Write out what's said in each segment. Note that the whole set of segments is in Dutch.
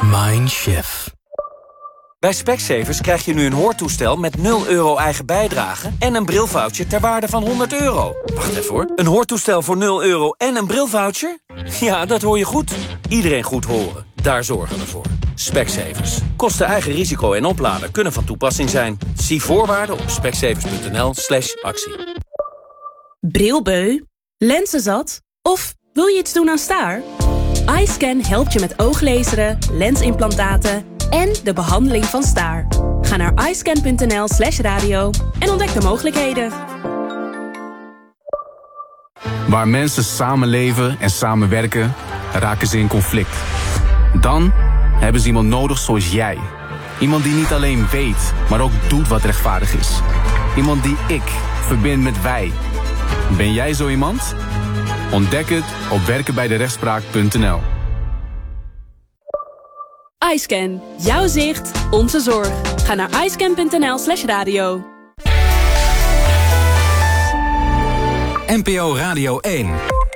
Mindshift. Bij Specsavers krijg je nu een hoortoestel met 0 euro eigen bijdrage en een brilvoucher ter waarde van €100. Wacht even hoor. Een hoortoestel voor 0 euro en een brilvoucher? Ja, dat hoor je goed. Iedereen goed horen. Daar zorgen we voor. Specsavers. Kosten eigen risico en oplader kunnen van toepassing zijn. Zie voorwaarden op specsavers.nl/actie. Brilbeu? Lenzenzat? Of wil je iets doen aan staar? iScan helpt je met ooglezeren, lensimplantaten en de behandeling van staar. Ga naar iScan.nl/radio en ontdek de mogelijkheden. Waar mensen samenleven en samenwerken, raken ze in conflict. Dan hebben ze iemand nodig zoals jij. Iemand die niet alleen weet, maar ook doet wat rechtvaardig is. Iemand die ik verbindt met wij. Ben jij zo iemand? Ontdek het op werkenbijderechtspraak.nl. iScan. Jouw zicht, onze zorg. Ga naar iScan.nl/radio. NPO Radio 1.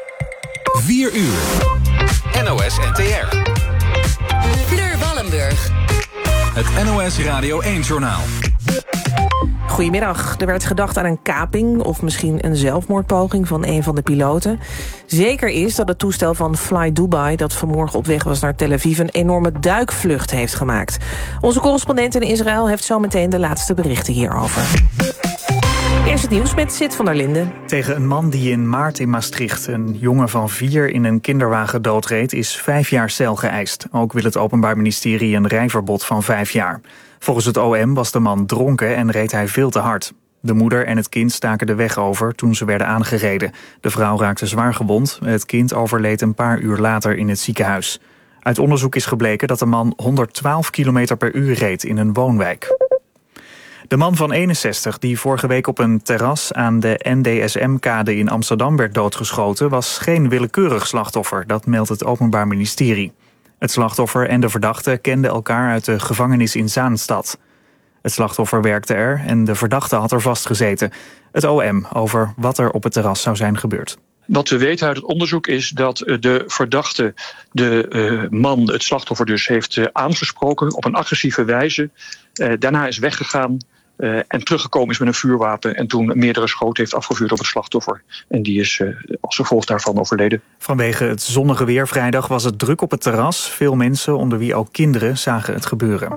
4 uur. NOS NTR. Fleur Wallenburg. Het NOS Radio 1-journaal. Goedemiddag. Er werd gedacht aan een kaping of misschien een zelfmoordpoging van een van de piloten. Zeker is dat het toestel van Fly Dubai, dat vanmorgen op weg was naar Tel Aviv, een enorme duikvlucht heeft gemaakt. Onze correspondent in Israël heeft zometeen de laatste berichten hierover. Eerst het nieuws met Sid van der Linden. Tegen een man die in maart in Maastricht een jongen van 4 in een kinderwagen doodreed is 5 jaar cel geëist. Ook wil het Openbaar Ministerie een rijverbod van 5 jaar. Volgens het OM was de man dronken en reed hij veel te hard. De moeder en het kind staken de weg over toen ze werden aangereden. De vrouw raakte zwaar gewond. Het kind overleed een paar uur later in het ziekenhuis. Uit onderzoek is gebleken dat de man 112 km per uur reed in een woonwijk. De man van 61 die vorige week op een terras aan de NDSM-kade in Amsterdam werd doodgeschoten was geen willekeurig slachtoffer, dat meldt het Openbaar Ministerie. Het slachtoffer en de verdachte kenden elkaar uit de gevangenis in Zaanstad. Het slachtoffer werkte er en de verdachte had er vastgezeten. Het OM over wat er op het terras zou zijn gebeurd. Wat we weten uit het onderzoek is dat de verdachte de man, het slachtoffer dus, heeft aangesproken op een agressieve wijze. Daarna is weggegaan en teruggekomen is met een vuurwapen en toen meerdere schoten heeft afgevuurd op het slachtoffer. En die is als gevolg daarvan overleden. Vanwege het zonnige weer vrijdag was het druk op het terras. Veel mensen, onder wie ook kinderen, zagen het gebeuren.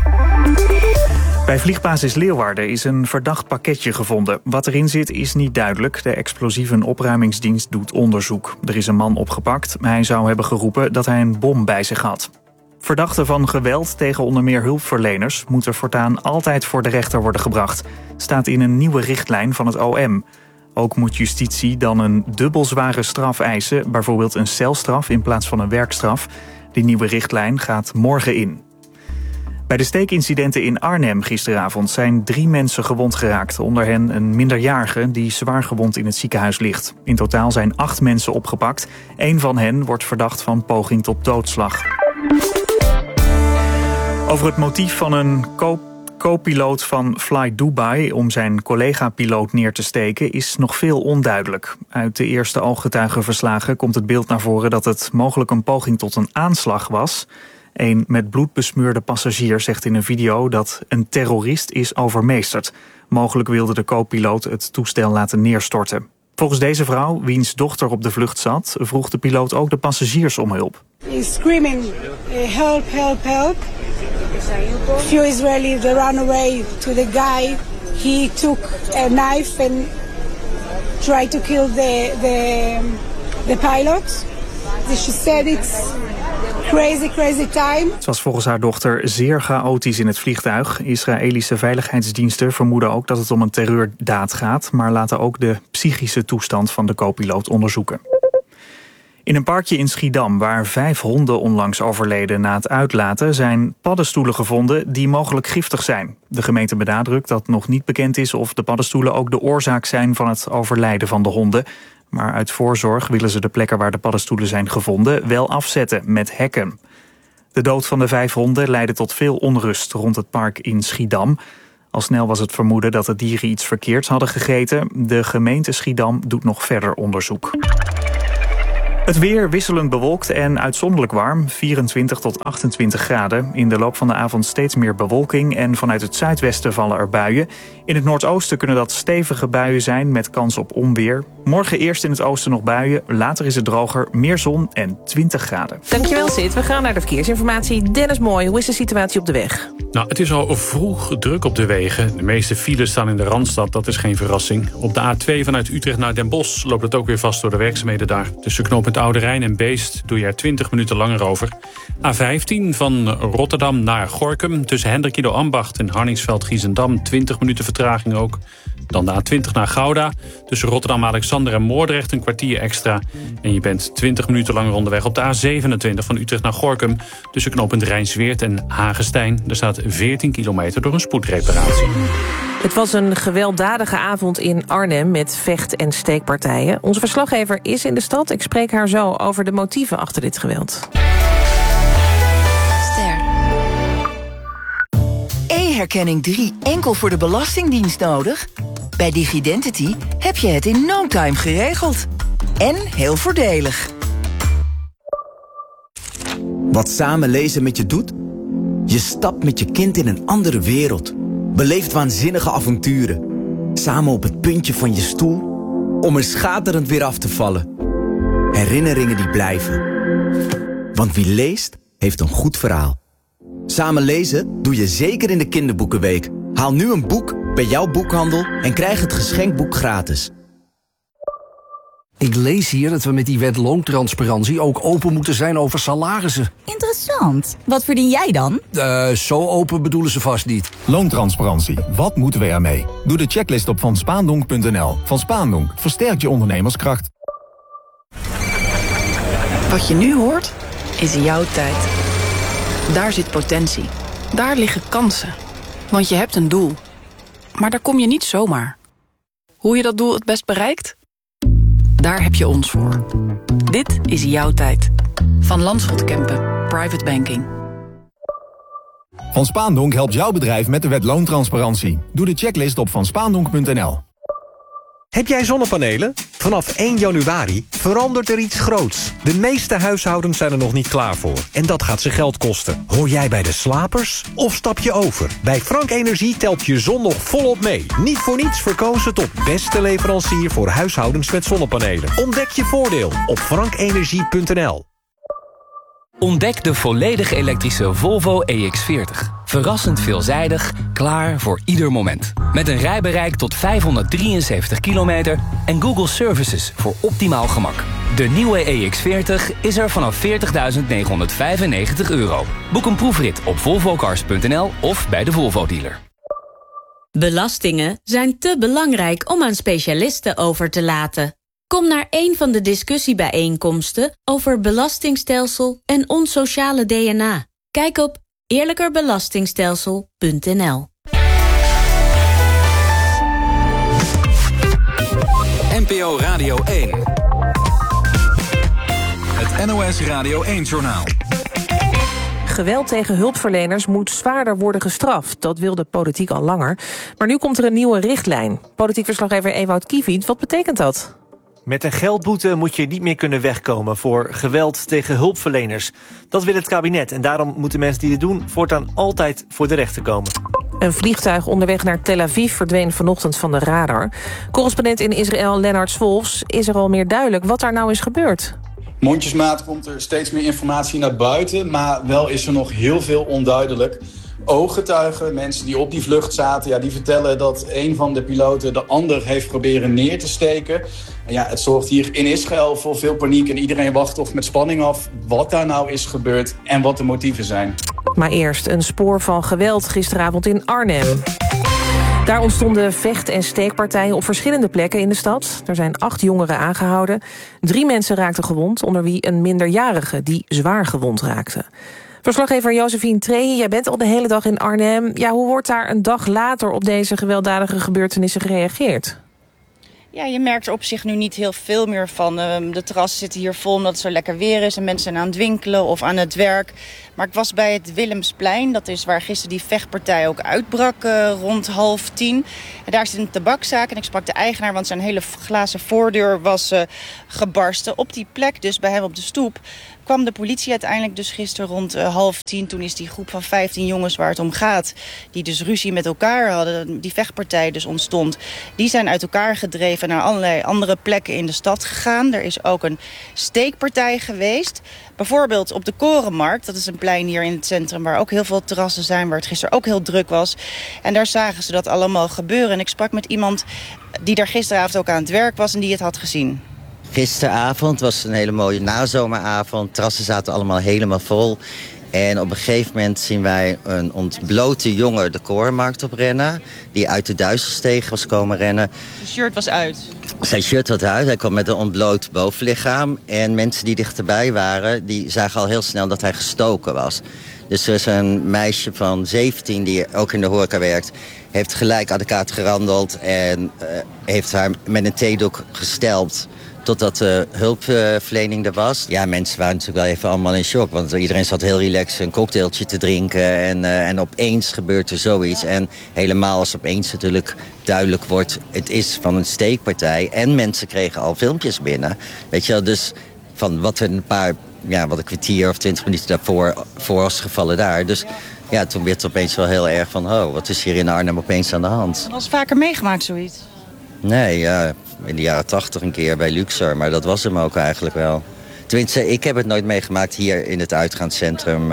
Bij vliegbasis Leeuwarden is een verdacht pakketje gevonden. Wat erin zit is niet duidelijk. De explosievenopruimingsdienst doet onderzoek. Er is een man opgepakt. Hij zou hebben geroepen dat hij een bom bij zich had. Verdachten van geweld tegen onder meer hulpverleners moeten voortaan altijd voor de rechter worden gebracht. Staat in een nieuwe richtlijn van het OM. Ook moet justitie dan een dubbel zware straf eisen, bijvoorbeeld een celstraf in plaats van een werkstraf. Die nieuwe richtlijn gaat morgen in. Bij de steekincidenten in Arnhem gisteravond zijn 3 mensen gewond geraakt. Onder hen een minderjarige die zwaar gewond in het ziekenhuis ligt. In totaal zijn 8 mensen opgepakt. 1 van hen wordt verdacht van poging tot doodslag. Over het motief van een co-piloot van Fly Dubai om zijn collega-piloot neer te steken is nog veel onduidelijk. Uit de eerste ooggetuigenverslagen komt het beeld naar voren dat het mogelijk een poging tot een aanslag was. Een met bloed besmeurde passagier zegt in een video dat een terrorist is overmeesterd. Mogelijk wilde de co-piloot het toestel laten neerstorten. Volgens deze vrouw, wiens dochter op de vlucht zat, vroeg de piloot ook de passagiers om hulp. He's screaming, help, help, help. Few Israelis they ran away to the guy. He took a knife and tried to kill the pilot. She said it's crazy time. Het was volgens haar dochter zeer chaotisch in het vliegtuig. Israëlische veiligheidsdiensten vermoeden ook dat het om een terreurdaad gaat, maar laten ook de psychische toestand van de co-piloot onderzoeken. In een parkje in Schiedam, waar 5 honden onlangs overleden na het uitlaten, zijn paddenstoelen gevonden die mogelijk giftig zijn. De gemeente benadrukt dat nog niet bekend is of de paddenstoelen ook de oorzaak zijn van het overlijden van de honden. Maar uit voorzorg willen ze de plekken waar de paddenstoelen zijn gevonden wel afzetten met hekken. De dood van de 5 honden leidde tot veel onrust rond het park in Schiedam. Al snel was het vermoeden dat de dieren iets verkeerds hadden gegeten. De gemeente Schiedam doet nog verder onderzoek. Het weer wisselend bewolkt en uitzonderlijk warm, 24 tot 28 graden. In de loop van de avond steeds meer bewolking en vanuit het zuidwesten vallen er buien. In het noordoosten kunnen dat stevige buien zijn met kans op onweer. Morgen eerst in het oosten nog buien, later is het droger, meer zon en 20 graden. Dankjewel Sid, we gaan naar de verkeersinformatie. Dennis Mooi, hoe is de situatie op de weg? Nou, het is al vroeg druk op de wegen. De meeste files staan in de Randstad, dat is geen verrassing. Op de A2 vanuit Utrecht naar Den Bosch loopt het ook weer vast door de werkzaamheden daar. Tussen knooppunt Oude Rijn en Beest doe je er 20 minuten langer over. A15 van Rotterdam naar Gorinchem. Tussen Hendrikido Ambacht en Harningsveld-Giessendam 20 minuten vertraging ook. Dan de A20 naar Gouda. Tussen Rotterdam-Alexander en Moordrecht een kwartier extra. En je bent 20 minuten langer onderweg op de A27 van Utrecht naar Gorinchem. Tussen knooppunt Rijnsweert en Hagestein. Er staat 14 kilometer door een spoedreparatie. Het was een gewelddadige avond in Arnhem met vecht- en steekpartijen. Onze verslaggever is in de stad. Ik spreek haar zo over de motieven achter dit geweld. E-herkenning 3 enkel voor de Belastingdienst nodig? Bij Digidentity heb je het in no time geregeld. En heel voordelig. Wat samen lezen met je doet? Je stapt met je kind in een andere wereld. Beleeft waanzinnige avonturen. Samen op het puntje van je stoel, om er schaterend weer af te vallen. Herinneringen die blijven. Want wie leest, heeft een goed verhaal. Samen lezen doe je zeker in de kinderboekenweek. Haal nu een boek bij jouw boekhandel en krijg het geschenkboek gratis. Ik lees hier dat we met die wet loontransparantie ook open moeten zijn over salarissen. Interessant. Wat verdien jij dan? Zo open bedoelen ze vast niet. Loontransparantie. Wat moeten we ermee? Doe de checklist op vanspaandonk.nl. Van Spaandonk versterkt je ondernemerskracht. Wat je nu hoort, is jouw tijd. Daar zit potentie. Daar liggen kansen. Want je hebt een doel. Maar daar kom je niet zomaar. Hoe je dat doel het best bereikt? Daar heb je ons voor. Dit is jouw tijd. Van Landschot Kempen. Private Banking. Van Spaandonk helpt jouw bedrijf met de wet loontransparantie. Doe de checklist op vanspaandonk.nl. Heb jij zonnepanelen? Vanaf 1 januari verandert er iets groots. De meeste huishoudens zijn er nog niet klaar voor. En dat gaat ze geld kosten. Hoor jij bij de slapers? Of stap je over? Bij Frank Energie telt je zon nog volop mee. Niet voor niets verkozen tot beste leverancier voor huishoudens met zonnepanelen. Ontdek je voordeel op frankenergie.nl. Ontdek de volledig elektrische Volvo EX40. Verrassend veelzijdig, klaar voor ieder moment. Met een rijbereik tot 573 kilometer en Google Services voor optimaal gemak. De nieuwe EX40 is er vanaf €40.995. Boek een proefrit op volvocars.nl of bij de Volvo-dealer. Belastingen zijn te belangrijk om aan specialisten over te laten. Kom naar een van de discussiebijeenkomsten over belastingstelsel en ons sociale DNA. Kijk op eerlijkerbelastingstelsel.nl. NPO Radio 1. Het NOS Radio 1-journaal. Geweld tegen hulpverleners moet zwaarder worden gestraft. Dat wil de politiek al langer. Maar nu komt er een nieuwe richtlijn. Politiek verslaggever Ewout Kiviet, wat betekent dat? Met een geldboete moet je niet meer kunnen wegkomen voor geweld tegen hulpverleners. Dat wil het kabinet en daarom moeten mensen die dit doen voortaan altijd voor de rechter komen. Een vliegtuig onderweg naar Tel Aviv verdween vanochtend van de radar. Correspondent in Israël Lennart Swolfs, is er al meer duidelijk wat daar nou is gebeurd? Mondjesmaat komt er steeds meer informatie naar buiten, maar wel is er nog heel veel onduidelijk. Ooggetuigen, mensen die op die vlucht zaten, ja, die vertellen dat een van de piloten de ander heeft proberen neer te steken. En ja, het zorgt hier in Israël voor veel paniek en iedereen wacht toch met spanning af wat daar nou is gebeurd en wat de motieven zijn. Maar eerst een spoor van geweld gisteravond in Arnhem. Daar ontstonden vecht- en steekpartijen op verschillende plekken in de stad. Er zijn 8 jongeren aangehouden. 3 mensen raakten gewond, onder wie een minderjarige die zwaar gewond raakte. Verslaggever Josephine Trehi, jij bent al de hele dag in Arnhem. Ja, hoe wordt daar een dag later op deze gewelddadige gebeurtenissen gereageerd? Ja, je merkt er op zich nu niet heel veel meer van. De terrassen zitten hier vol omdat het zo lekker weer is en mensen zijn aan het winkelen of aan het werk. Maar ik was bij het Willemsplein, dat is waar gisteren die vechtpartij ook uitbrak rond 9:30. En daar zit een tabakzaak en ik sprak de eigenaar, want zijn hele glazen voordeur was gebarsten. Op die plek, dus bij hem op de stoep, kwam de politie uiteindelijk dus gisteren rond 9:30. Toen is die groep van 15 jongens waar het om gaat, die dus ruzie met elkaar hadden, die vechtpartij dus ontstond, die zijn uit elkaar gedreven naar allerlei andere plekken in de stad gegaan. Er is ook een steekpartij geweest. Bijvoorbeeld op de Korenmarkt, dat is een plein hier in het centrum waar ook heel veel terrassen zijn, waar het gisteren ook heel druk was. En daar zagen ze dat allemaal gebeuren. En ik sprak met iemand die daar gisteravond ook aan het werk was en die het had gezien. Gisteravond was een hele mooie nazomeravond. Terrassen zaten allemaal helemaal vol. En op een gegeven moment zien wij een ontblote jongen de Korenmarkt oprennen, die uit de Duizelsteeg was komen rennen. Zijn shirt was uit. Zijn shirt was uit, hij kwam met een ontbloot bovenlichaam. En mensen die dichterbij waren, die zagen al heel snel dat hij gestoken was. Dus er is een meisje van 17 die ook in de horeca werkt, heeft gelijk aan de kaart gerandeld en heeft haar met een theedoek gestelpt totdat de hulpverlening er was. Ja, mensen waren natuurlijk wel even allemaal in shock, want iedereen zat heel relaxed een cocktailtje te drinken en opeens gebeurt er zoiets. En helemaal als opeens natuurlijk duidelijk wordt, het is van een steekpartij en mensen kregen al filmpjes binnen. Weet je wel, dus van wat een kwartier of 20 minuten daarvoor was gevallen daar. Dus ja, toen werd het opeens wel heel erg van, oh, wat is hier in Arnhem opeens aan de hand? Dat was vaker meegemaakt, zoiets? Nee, ja, in de jaren 80 een keer bij Luxor, maar dat was hem ook eigenlijk wel. Tenminste, ik heb het nooit meegemaakt hier in het uitgaanscentrum.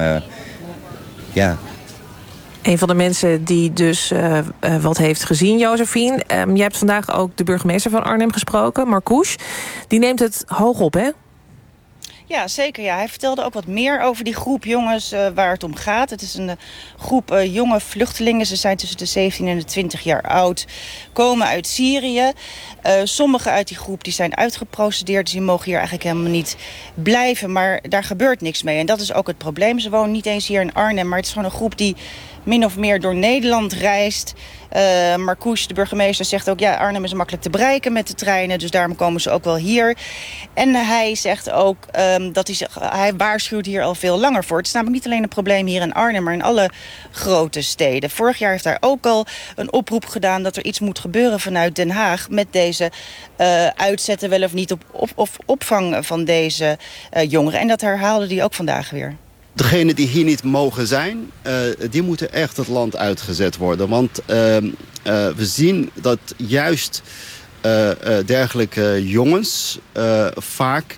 Ja. Een van de mensen die dus wat heeft gezien, Josephine. Jij hebt vandaag ook de burgemeester van Arnhem gesproken, Marcouch. Die neemt het hoog op, hè? Ja, zeker. Ja. Hij vertelde ook wat meer over die groep jongens waar het om gaat. Het is een groep jonge vluchtelingen. Ze zijn tussen de 17 en de 20 jaar oud. Komen uit Syrië. Sommigen uit die groep die zijn uitgeprocedeerd. Dus die mogen hier eigenlijk helemaal niet blijven. Maar daar gebeurt niks mee. En dat is ook het probleem. Ze wonen niet eens hier in Arnhem. Maar het is gewoon een groep die min of meer door Nederland reist. Marcouch, de burgemeester, zegt ook, ja, Arnhem is makkelijk te bereiken met de treinen, dus daarom komen ze ook wel hier. En hij zegt ook dat hij waarschuwt hier al veel langer voor. Het is namelijk niet alleen een probleem hier in Arnhem, maar in alle grote steden. Vorig jaar heeft hij ook al een oproep gedaan dat er iets moet gebeuren vanuit Den Haag met deze uitzetten wel of niet of opvang van deze jongeren. En dat herhaalde hij ook vandaag weer. Degenen die hier niet mogen zijn, die moeten echt het land uitgezet worden. Want we zien dat juist dergelijke jongens vaak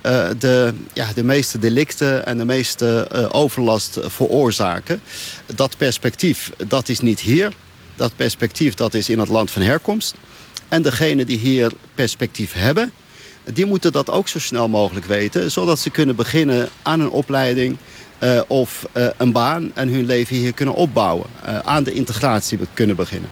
de meeste delicten en de meeste overlast veroorzaken. Dat perspectief, dat is niet hier. Dat perspectief, dat is in het land van herkomst. En degenen die hier perspectief hebben, die moeten dat ook zo snel mogelijk weten, zodat ze kunnen beginnen aan een opleiding of een baan en hun leven hier kunnen opbouwen. Aan de integratie kunnen beginnen.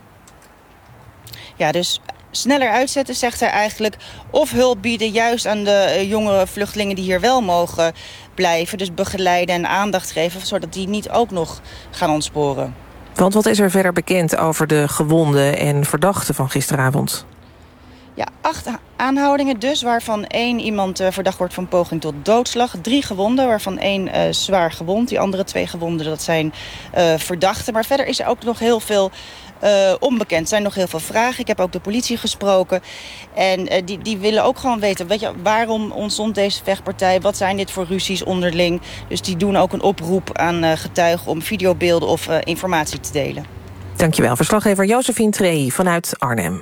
Ja, dus sneller uitzetten, zegt hij eigenlijk. Of hulp bieden juist aan de jongere vluchtelingen die hier wel mogen blijven. Dus begeleiden en aandacht geven, zodat die niet ook nog gaan ontsporen. Want wat is er verder bekend over de gewonden en verdachten van gisteravond? Ja, 8 aanhoudingen dus, waarvan 1 iemand verdacht wordt van poging tot doodslag. 3 gewonden, waarvan 1 zwaar gewond. Die andere 2 gewonden, dat zijn verdachten. Maar verder is er ook nog heel veel onbekend. Er zijn nog heel veel vragen. Ik heb ook de politie gesproken. En die willen ook gewoon weten, weet je, waarom ontstond deze vechtpartij? Wat zijn dit voor ruzies onderling? Dus die doen ook een oproep aan getuigen om videobeelden of informatie te delen. Dankjewel, verslaggever Josephine Trehi vanuit Arnhem.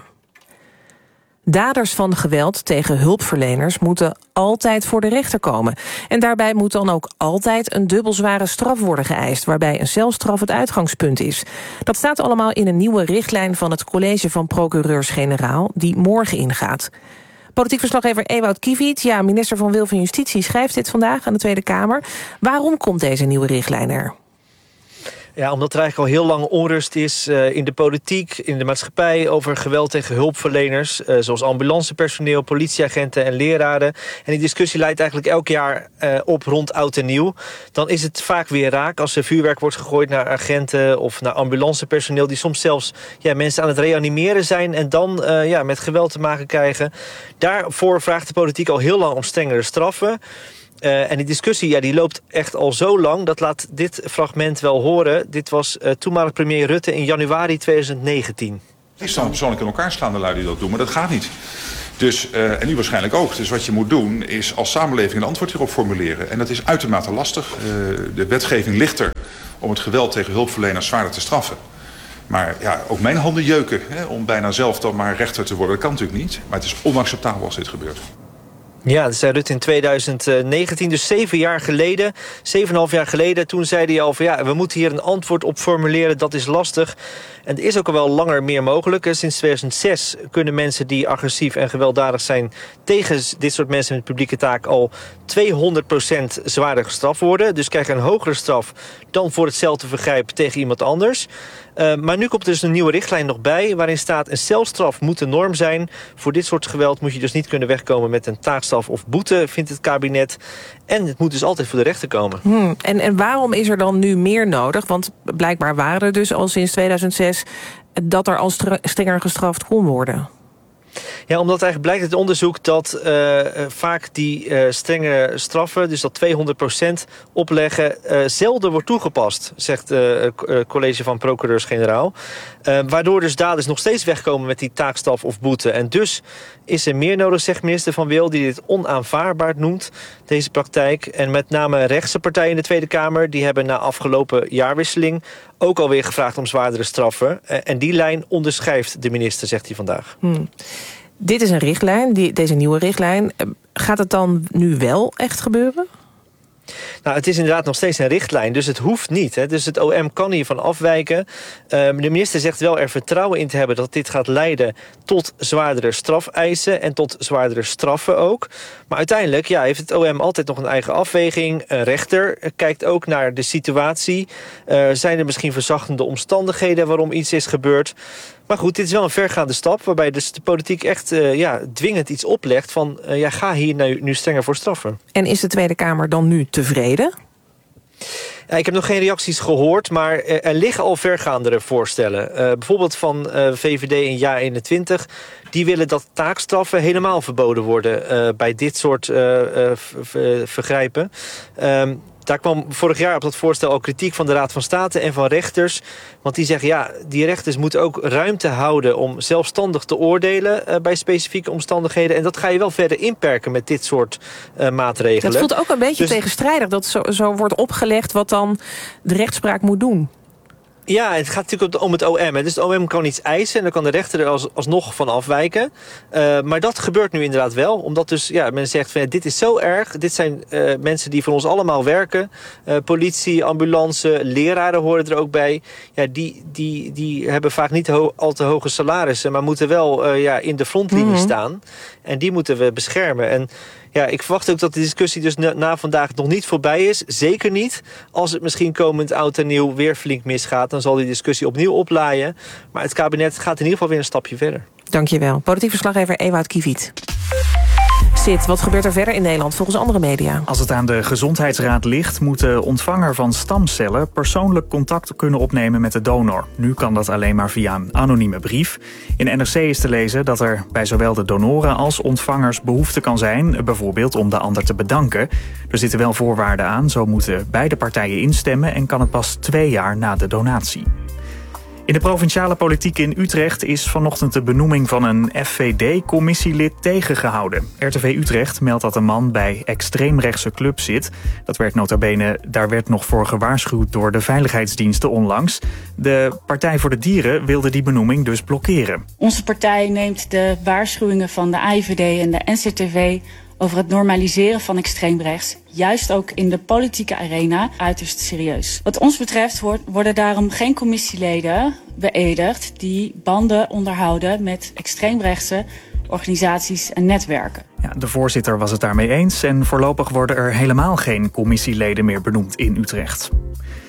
Daders van geweld tegen hulpverleners moeten altijd voor de rechter komen. En daarbij moet dan ook altijd een dubbelzware straf worden geëist, waarbij een celstraf het uitgangspunt is. Dat staat allemaal in een nieuwe richtlijn van het College van Procureurs-Generaal, die morgen ingaat. Politiek verslaggever Ewout Kiviet, minister van Wil van Justitie, schrijft dit vandaag aan de Tweede Kamer. Waarom komt deze nieuwe richtlijn er? Ja, omdat er eigenlijk al heel lang onrust is in de politiek, in de maatschappij over geweld tegen hulpverleners, zoals ambulancepersoneel, politieagenten en leraren. En die discussie leidt eigenlijk elk jaar op rond oud en nieuw. Dan is het vaak weer raak als er vuurwerk wordt gegooid naar agenten of naar ambulancepersoneel die soms zelfs mensen aan het reanimeren zijn en dan met geweld te maken krijgen. Daarvoor vraagt de politiek al heel lang om strengere straffen. En die discussie die loopt echt al zo lang. Dat laat dit fragment wel horen. Dit was toenmalig premier Rutte in januari 2019. Ik zou persoonlijk in elkaar slaan de lui die dat doen, maar dat gaat niet. Dus, en u waarschijnlijk ook. Dus wat je moet doen is als samenleving een antwoord hierop formuleren. En dat is uitermate lastig. De wetgeving ligt er om het geweld tegen hulpverleners zwaarder te straffen. Maar ook mijn handen jeuken om bijna zelf dan maar rechter te worden. Dat kan natuurlijk niet. Maar het is onacceptabel als dit gebeurt. Ja, dat zei Rutte in 2019, dus 7,5 jaar geleden. Toen zei hij al van we moeten hier een antwoord op formuleren, dat is lastig. En er is ook al wel langer meer mogelijk. Sinds 2006 kunnen mensen die agressief en gewelddadig zijn tegen dit soort mensen met publieke taak al 200% zwaarder gestraft worden. Dus krijgen een hogere straf dan voor hetzelfde vergrijp tegen iemand anders. Maar nu komt er dus een nieuwe richtlijn nog bij, waarin staat een celstraf moet de norm zijn. Voor dit soort geweld moet je dus niet kunnen wegkomen met een taakstraf of boete, vindt het kabinet. En het moet dus altijd voor de rechter komen. En waarom is er dan nu meer nodig? Want blijkbaar waren er dus al sinds 2006 dat er al strenger gestraft kon worden. Ja, omdat eigenlijk blijkt uit het onderzoek dat vaak die strenge straffen, dus dat 200% opleggen, zelden wordt toegepast, zegt het college van procureurs-generaal. Waardoor dus daders nog steeds wegkomen met die taakstraf of boete. En dus is er meer nodig, zegt minister Van Wil, die dit onaanvaardbaar noemt, deze praktijk. En met name rechtse partijen in de Tweede Kamer, die hebben na afgelopen jaarwisseling ook alweer gevraagd om zwaardere straffen. En die lijn onderschrijft de minister, zegt hij vandaag. Dit is een richtlijn, deze nieuwe richtlijn. Gaat het dan nu wel echt gebeuren? Nou, het is inderdaad nog steeds een richtlijn, dus het hoeft niet. Dus het OM kan hiervan afwijken. De minister zegt wel er vertrouwen in te hebben dat dit gaat leiden tot zwaardere strafeisen en tot zwaardere straffen ook. Maar uiteindelijk heeft het OM altijd nog een eigen afweging. Een rechter kijkt ook naar de situatie. Zijn er misschien verzachtende omstandigheden waarom iets is gebeurd? Maar goed, dit is wel een vergaande stap, waarbij dus de politiek echt dwingend iets oplegt van ga hier nu strenger voor straffen. En is de Tweede Kamer dan nu tevreden? Ja, ik heb nog geen reacties gehoord, maar er liggen al vergaandere voorstellen. Bijvoorbeeld van VVD in jaar 21. Die willen dat taakstraffen helemaal verboden worden bij dit soort vergrijpen. Daar kwam vorig jaar op dat voorstel al kritiek van de Raad van State en van rechters. Want die zeggen, die rechters moeten ook ruimte houden om zelfstandig te oordelen bij specifieke omstandigheden. En dat ga je wel verder inperken met dit soort maatregelen. Dat voelt ook een beetje tegenstrijdig, dat zo wordt opgelegd wat dan de rechtspraak moet doen. Ja, het gaat natuurlijk om het OM. Dus het OM kan iets eisen en dan kan de rechter er alsnog van afwijken. Maar dat gebeurt nu inderdaad wel. Omdat dus men zegt van dit is zo erg. Dit zijn mensen die voor ons allemaal werken. Politie, ambulance, leraren horen er ook bij. Ja, die hebben vaak niet al te hoge salarissen, maar moeten wel in de frontlinie staan. En die moeten we beschermen. En ik verwacht ook dat de discussie dus na vandaag nog niet voorbij is. Zeker niet. Als het misschien komend oud en nieuw weer flink misgaat, dan zal die discussie opnieuw oplaaien. Maar het kabinet gaat in ieder geval weer een stapje verder. Dankjewel. Politiek verslaggever Ewout Kiviet. Sid, wat gebeurt er verder in Nederland volgens andere media? Als het aan de Gezondheidsraad ligt, moet de ontvanger van stamcellen persoonlijk contact kunnen opnemen met de donor. Nu kan dat alleen maar via een anonieme brief. In NRC is te lezen dat er bij zowel de donoren als ontvangers behoefte kan zijn, bijvoorbeeld om de ander te bedanken. Er zitten wel voorwaarden aan, zo moeten beide partijen instemmen en kan het pas 2 jaar na de donatie. In de provinciale politiek in Utrecht is vanochtend de benoeming van een FVD-commissielid tegengehouden. RTV Utrecht meldt dat een man bij extreemrechtse club zit. Dat werd nota bene, daar werd nog voor gewaarschuwd door de veiligheidsdiensten onlangs. De Partij voor de Dieren wilde die benoeming dus blokkeren. Onze partij neemt de waarschuwingen van de AIVD en de NCTV over het normaliseren van extreemrechts, juist ook in de politieke arena, uiterst serieus. Wat ons betreft worden daarom geen commissieleden beëdigd die banden onderhouden met extreemrechtse organisaties en netwerken. Ja, de voorzitter was het daarmee eens en voorlopig worden er helemaal geen commissieleden meer benoemd in Utrecht.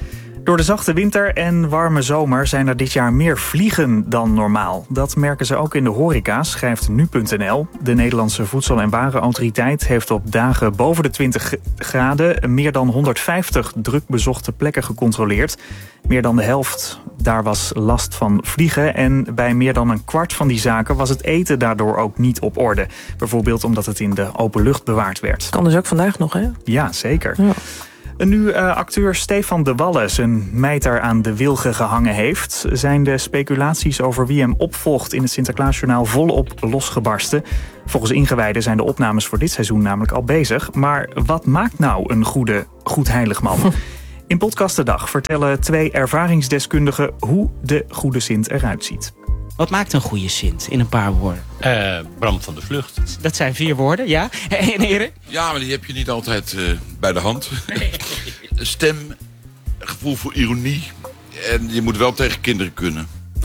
Door de zachte winter en warme zomer zijn er dit jaar meer vliegen dan normaal. Dat merken ze ook in de horeca, schrijft nu.nl. De Nederlandse Voedsel- en Warenautoriteit heeft op dagen boven de 20 graden... meer dan 150 druk bezochte plekken gecontroleerd. Meer dan de helft, daar was last van vliegen. En bij meer dan een kwart van die zaken was het eten daardoor ook niet op orde. Bijvoorbeeld omdat het in de open lucht bewaard werd. Kan dus ook vandaag nog, hè? Ja, zeker. Ja. En nu acteur Stefan de Wallen zijn mijter aan de wilgen gehangen heeft... zijn de speculaties over wie hem opvolgt in het Sinterklaasjournaal volop losgebarsten. Volgens ingewijden zijn de opnames voor dit seizoen namelijk al bezig. Maar wat maakt nou een goed heiligman? In Podcast de Dag vertellen 2 ervaringsdeskundigen hoe de goede Sint eruit ziet. Wat maakt een goede Sint in een paar woorden? Bram van de Vlucht. Dat zijn 4 woorden, ja. En heren? Ja, maar die heb je niet altijd bij de hand. Stem, gevoel voor ironie. En je moet wel tegen kinderen kunnen.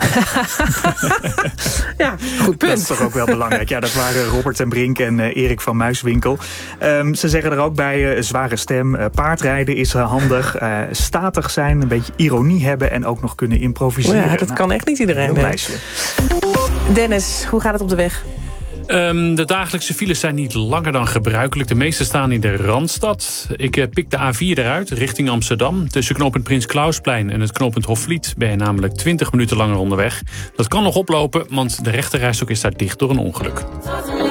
Ja, goed punt. Dat is toch ook wel belangrijk. Ja, dat waren Robert ten Brink en Erik van Muiswinkel. Ze zeggen er ook bij, zware stem, paardrijden is handig. Statig zijn, een beetje ironie hebben en ook nog kunnen improviseren. Ja, dat kan echt niet iedereen. Dennis, hoe gaat het op de weg? De dagelijkse files zijn niet langer dan gebruikelijk. De meeste staan in de Randstad. Ik pik de A4 eruit, richting Amsterdam. Tussen knooppunt Prins Clausplein en het knooppunt Hofvliet... ben je namelijk 20 minuten langer onderweg. Dat kan nog oplopen, want de rechterrijstrook is daar dicht door een ongeluk.